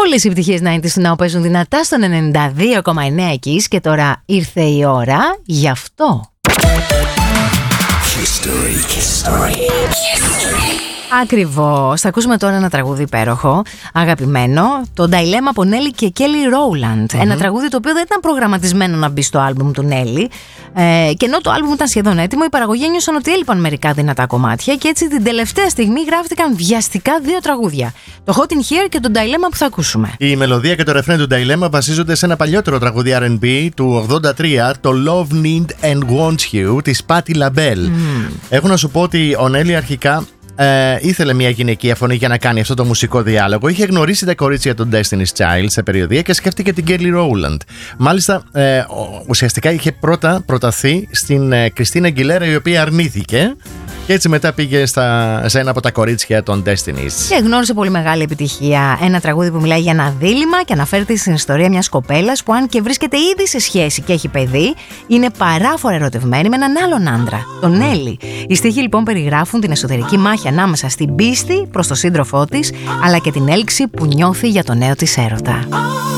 Όλες οι επιτυχίες 90's του Now παίζουν δυνατά στον 92,9 εκεί και τώρα ήρθε η ώρα γι' αυτό. Ακριβώς. Θα ακούσουμε τώρα ένα τραγούδι υπέροχο, αγαπημένο, το Dilemma από Nelly και Kelly Rowland. Ένα τραγούδι το οποίο δεν ήταν προγραμματισμένο να μπει στο άλμπουμ του Nelly. Και ενώ το άλμπουμ ήταν σχεδόν έτοιμο, οι παραγωγοί ένιωσαν ότι έλειπαν μερικά δυνατά κομμάτια και έτσι την τελευταία στιγμή γράφτηκαν βιαστικά δύο τραγούδια. Το Hot in Here και το Dilemma που θα ακούσουμε. Η μελωδία και το ρεφρέν του Dilemma βασίζονται σε ένα παλιότερο τραγούδι R&B του 83, το Love, Need and Wants You της Patti LaBelle. Έχω να σου πω ότι ο Nelly αρχικά ήθελε μια γυναικεία φωνή για να κάνει αυτό το μουσικό διάλογο. Είχε γνωρίσει τα κορίτσια των Destiny's Child σε περιοδία και σκέφτηκε την Kelly Rowland. Μάλιστα, ουσιαστικά είχε πρώτα προταθεί στην Christina Aguilera, η οποία αρνήθηκε. Και έτσι μετά πήγε σε ένα από τα κορίτσια των Destiny's. Και γνώρισε πολύ μεγάλη επιτυχία. Ένα τραγούδι που μιλάει για ένα δίλημμα και αναφέρεται στην ιστορία μιας κοπέλας που, αν και βρίσκεται ήδη σε σχέση και έχει παιδί, είναι παράφορα ερωτευμένη με έναν άλλον άντρα, τον Nelly. Οι στίχοι λοιπόν περιγράφουν την εσωτερική μάχη ανάμεσα στην πίστη προς τον σύντροφό της, αλλά και την έλξη που νιώθει για τον νέο της έρωτα.